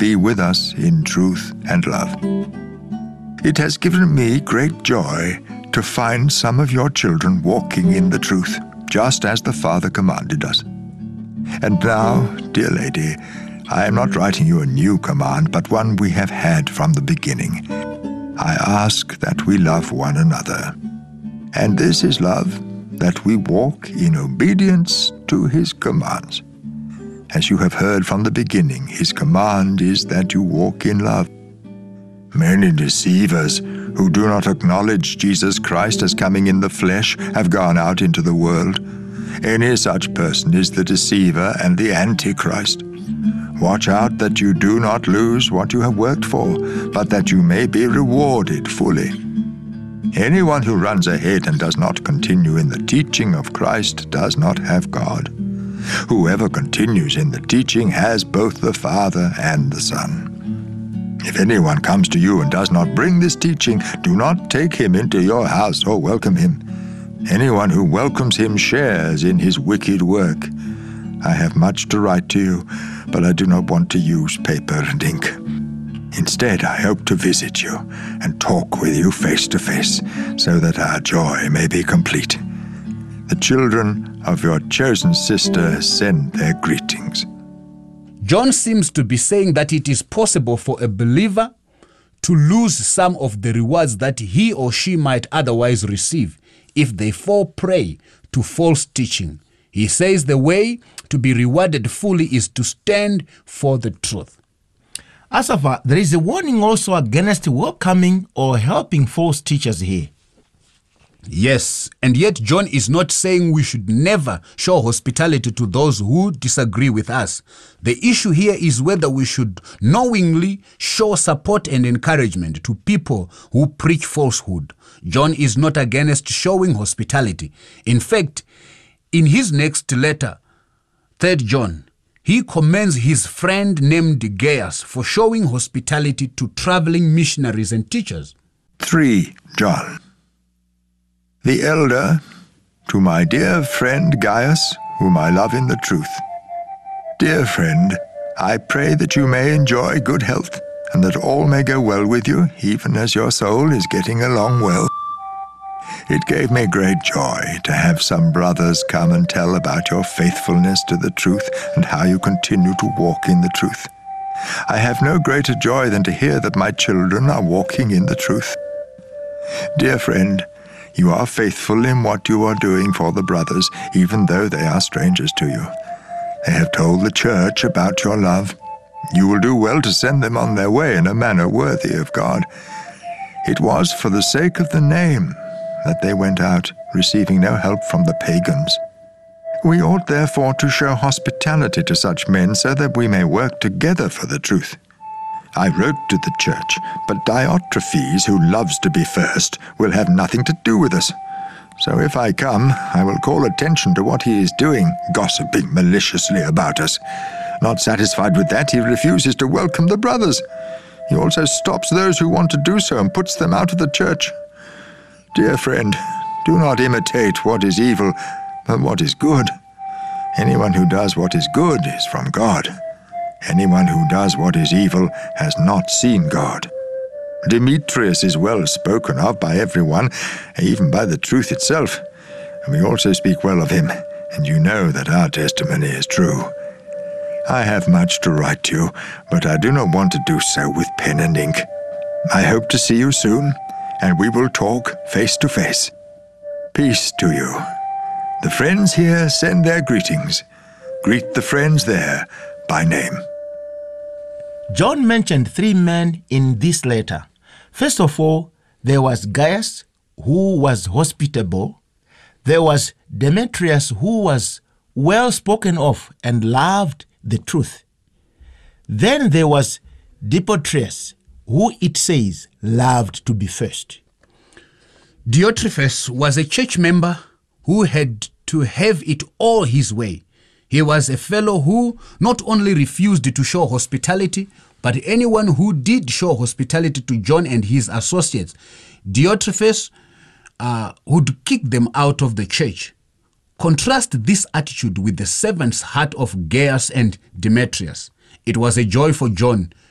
be with us in truth and love. It has given me great joy to find some of your children walking in the truth, just as the Father commanded us. And now, dear lady, I am not writing you a new command, but one we have had from the beginning. I ask that we love one another. And this is love, that we walk in obedience to his commands. As you have heard from the beginning, his command is that you walk in love. Many deceivers who do not acknowledge Jesus Christ as coming in the flesh have gone out into the world. Any such person is the deceiver and the Antichrist. Watch out that you do not lose what you have worked for, but that you may be rewarded fully. Anyone who runs ahead and does not continue in the teaching of Christ does not have God. Whoever continues in the teaching has both the Father and the Son. If anyone comes to you and does not bring this teaching, do not take him into your house or welcome him. Anyone who welcomes him shares in his wicked work. I have much to write to you, but I do not want to use paper and ink. Instead, I hope to visit you and talk with you face to face, so that our joy may be complete. The children of your chosen sister send their greetings. John seems to be saying that it is possible for a believer to lose some of the rewards that he or she might otherwise receive if they fall prey to false teaching. He says the way to be rewarded fully is to stand for the truth. Asafa, there is a warning also against welcoming or helping false teachers here. Yes, and yet John is not saying we should never show hospitality to those who disagree with us. The issue here is whether we should knowingly show support and encouragement to people who preach falsehood. John is not against showing hospitality. In fact, in his next letter, 3 John, he commends his friend named Gaius for showing hospitality to traveling missionaries and teachers. 3 John. The elder, to my dear friend Gaius, whom I love in the truth. Dear friend, I pray that you may enjoy good health, and that all may go well with you, even as your soul is getting along well. It gave me great joy to have some brothers come and tell about your faithfulness to the truth and how you continue to walk in the truth. I have no greater joy than to hear that my children are walking in the truth. Dear friend, you are faithful in what you are doing for the brothers, even though they are strangers to you. They have told the church about your love. You will do well to send them on their way in a manner worthy of God. It was for the sake of the name that they went out, receiving no help from the pagans. We ought therefore to show hospitality to such men so that we may work together for the truth. I wrote to the church, but Diotrephes, who loves to be first, will have nothing to do with us. So if I come, I will call attention to what he is doing, gossiping maliciously about us. Not satisfied with that, he refuses to welcome the brothers. He also stops those who want to do so and puts them out of the church. Dear friend, do not imitate what is evil, but what is good. Anyone who does what is good is from God. Anyone who does what is evil has not seen God. Demetrius is well spoken of by everyone, even by the truth itself. And we also speak well of him, and you know that our testimony is true. I have much to write to you, but I do not want to do so with pen and ink. I hope to see you soon, and we will talk face to face. Peace to you. The friends here send their greetings. Greet the friends there by name. John mentioned 3 men in this letter. First of all, there was Gaius, who was hospitable. There was Demetrius, who was well spoken of and loved the truth. Then there was Diotrephes, who it says loved to be first. Diotrephes was a church member who had to have it all his way. He was a fellow who not only refused to show hospitality, but anyone who did show hospitality to John and his associates, Diotrephes would kick them out of the church. Contrast this attitude with the servant's heart of Gaius and Demetrius. It was a joy for John